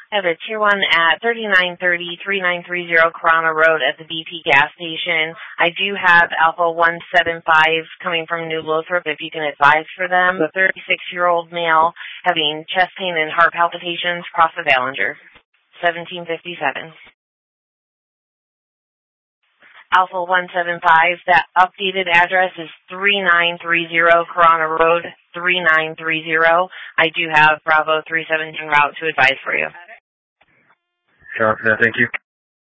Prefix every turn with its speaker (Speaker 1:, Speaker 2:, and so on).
Speaker 1: I have a Tier 1 at 3930-3930 Corona Road at the BP gas station. I do have Alpha 175 coming from New Lothrop, if you can advise for them. A 36-year-old male having chest pain and heart palpitations across the Ballinger. 1757. Alpha 175, that updated address is 3930 Corona Road, 3930. I do have Bravo 317 route to advise for you.
Speaker 2: Sure, thank you.